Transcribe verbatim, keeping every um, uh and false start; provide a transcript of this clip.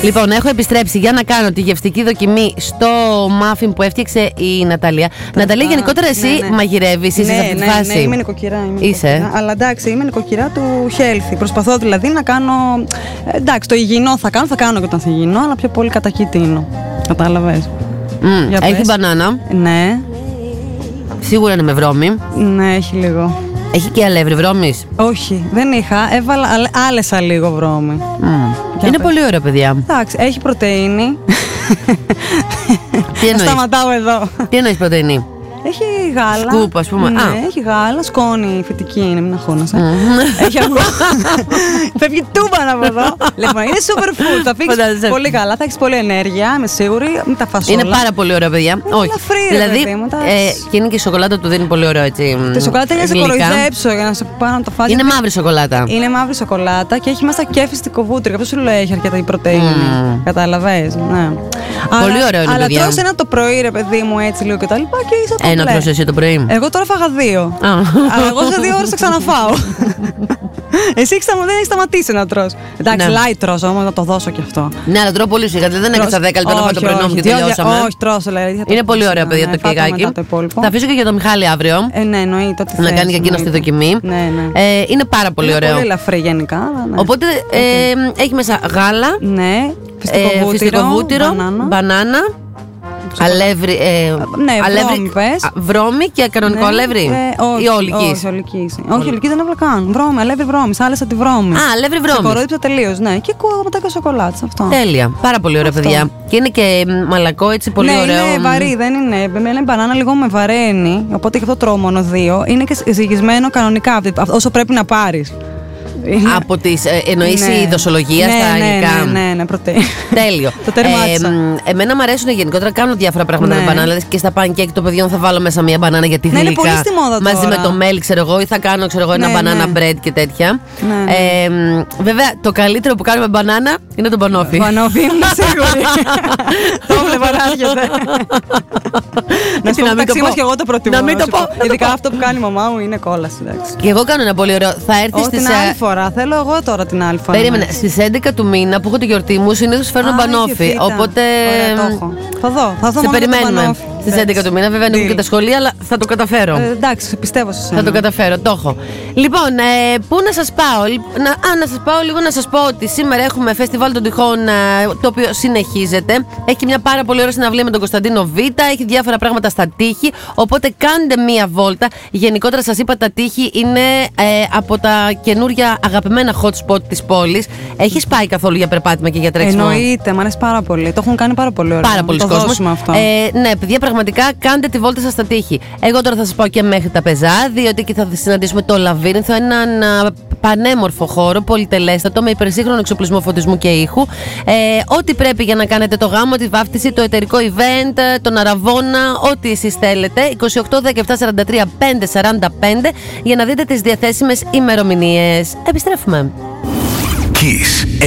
Λοιπόν, έχω επιστρέψει για να κάνω τη γευστική δοκιμή στο μάφιν που έφτιαξε η Ναταλία. Ναταλία, γενικότερα εσύ ναι, ναι. μαγειρεύεις, είσαι ναι, σε αυτή ναι, τη φάση. Ναι, είμαι νοικοκυρά. Είμαι είσαι. Νοικοκυρά, αλλά εντάξει, είμαι νοικοκυρά του healthy. Προσπαθώ δηλαδή να κάνω. Εντάξει, το υγιεινό θα κάνω, θα κάνω και το ανθυγιεινό, αλλά πιο πολύ κατακίτηνο. Κατάλαβες. Mm, έχει πες. Μπανάνα. Ναι. Σίγουρα είναι με βρώμη. Ναι, έχει λίγο. Έχει και αλεύρι βρώμης. Όχι, δεν είχα. Έβαλα, άλεσα λίγο βρώμη. Mm. Είναι πες. Πολύ ωραία, παιδιά. Εντάξει, έχει πρωτεΐνη. Τι εννοείς? Σταματάω εδώ. Τι εννοείς πρωτεΐνη? Έχει γάλα. Σκούπ, ας πούμε. Ναι, Α. έχει γάλα, σκόνη φυτική είναι, μην αγχώνεσαι. Mm. Έχει αυγό. Φεύγει τούμπαν από εδώ. Λοιπόν, είναι super food. Θα φύγεις πολύ καλά, θα έχεις πολλή ενέργεια, είμαι σίγουρη. Μην τα φασόλα. Είναι πάρα πολύ ωραία, παιδιά. Είναι όχι. Ελαφρύ, δηλαδή, παιδί μου, ε, και είναι και η σοκολάτα του δίνει πολύ ωραίο έτσι. Τη σοκολάτα για να σε κοροϊδέψω, για να σε πάω να το φας. Είναι μαύρη σοκολάτα. Είναι μαύρη σοκολάτα και έχει μέσα και φυστικό βούτυρο. Αυτό σου λέω έχει αρκετά η πρωτεΐνη. Mm. Καταλαβες. Ναι. Πολύ ωραίο είναι, αλλά παιδιά. τρως ένα το πρωί, ρε παιδί μου, έτσι λίγο και τα λοιπά και είσαι το ένα τρως εσύ το πρωί. Εγώ τώρα φάγα δύο. Αλλά εγώ σε δύο ώρες θα ξαναφάω. Εσύ δεν έχεις σταματήσει να τρως. Εντάξει, ναι. light τρως όμως, να το δώσω κι αυτό. Ναι, αλλά τρώω πολύ σιγά. Δεν έκανα δέκα λεπτά να φάω το πρωινό μου και τελειώσαμε. Όχι, τρως, δηλαδή. Είναι πολύ ωραίο, παιδιά, το κεκάκι. Θα αφήσω και για το Μιχάλη αύριο. Ε, ναι, εννοείται. Να κάνει και εκείνο στη δοκιμή. Είναι πάρα πολύ ωραίο. Είναι πολύ ελαφρύ γενικά. Οπότε έχει μέσα γάλα, φυστικό βούτυρο, μπανάνα. Αλεύρι, ε, ναι, αλεύρι, βρώμη, πες. Βρώμη και κανονικό ναι, αλεύρι. Ε, όχι, ή ολικής. Όχι, ολικής. Όχι, ολικής δεν έβαλα καν. Βρώμη, αλεύρι βρώμη. Άλεσα τη βρώμη. Α, αλεύρι βρώμη. Σε κορόιδεψα τελείως, ναι. Και ακούω μετά και σοκολάτα. Αυτό. Τέλεια. Πάρα πολύ ωραία, αυτό. Παιδιά. Και είναι και μαλακό, έτσι πολύ ναι, ωραίο. Είναι βαρύ, δεν είναι. Εμένα η μπανάνα λίγο με βαραίνει. Οπότε και αυτό τρώω μόνο δύο. Είναι και ζυγισμένο κανονικά. Όσο πρέπει να πάρεις. Είναι... Από τις ε, εννοείς ναι. η δοσολογία ναι, στα ναι, υλικά. Ναι, ναι, ναι, πρωτεΐνη. Τέλειο. Το τερμάτισα. Ε, εμένα μου αρέσουν γενικότερα, κάνω διάφορα πράγματα ναι. με μπανάνα. Και στα pancake των παιδιών θα βάλω μέσα μια μπανάνα γιατί ναι, γλυκά. Είναι πολύ στη μόδα τώρα. Μαζί με το μέλι, ξέρω εγώ, ή θα κάνω ξέρω εγώ, ένα ναι, banana ναι. bread και τέτοια. Ναι, ναι. Ε, βέβαια, το καλύτερο που κάνουμε μπανάνα είναι το μπανόφι. Μπανόφι, είμαι σίγουρη. Το βλέπω να έρχεται. Να σου πω μεταξύ μας και εγώ το προτιμώ. Να μην το πω. Ειδικά αυτό που κάνει η μαμά μου είναι κόλαση. Και εγώ κάνω ένα πολύ ωραίο. Θα έρθει στην άλλη φορά. Θέλω εγώ τώρα την άλλη φορά. Περίμενε. Στις έντεκα του μήνα που έχω τη γιορτή μου, συνήθως φέρνω μπανόφι. Οπότε. Θα δω. Θα δω. Σε περιμένουμε. Στις έντεκα του μήνα, βέβαια είναι και τα σχολεία, αλλά θα το καταφέρω. Ε, εντάξει, πιστεύω σε σένα. Θα το καταφέρω, το έχω. Λοιπόν, ε, πού να σας πάω. Να, α, να σας πάω λίγο να σας πω ότι σήμερα έχουμε φεστιβάλ των τυχών, το οποίο συνεχίζεται. Έχει μια πάρα πολύ ωραία συναυλία με τον Κωνσταντίνο Β. Έχει διάφορα πράγματα στα τείχη. Οπότε κάντε μία βόλτα. Γενικότερα σας είπα, τα τείχη είναι ε, από τα καινούρια αγαπημένα hot spot της πόλης. Έχεις πάει καθόλου για περπάτημα και για τρέξιμο? Εννοείται, μου αρέσει πάρα πολύ. Το έχουν κάνει πάρα πολύ ωραία. Πάρα πολλοί κόσμος. Ε, ναι, παιδιά, πραγματικά κάντε τη βόλτα σας στα τείχη. Εγώ τώρα θα σας πάω και μέχρι τα Πεζά, διότι εκεί θα συναντήσουμε το Λαβύρινθο, έναν α, πανέμορφο χώρο, πολυτελέστατο, με υπερσύγχρονο εξοπλισμό φωτισμού και ήχου. Ε, ό,τι πρέπει για να κάνετε το γάμο, τη βάφτιση, το εταιρικό event, τον αραβώνα, ό,τι εσείς θέλετε. είκοσι οκτώ δεκαεπτά σαράντα τρία πέντε σαράντα πέντε για να δείτε τις διαθέσιμες ημερομηνίες. Επιστρέφουμε. Kiss.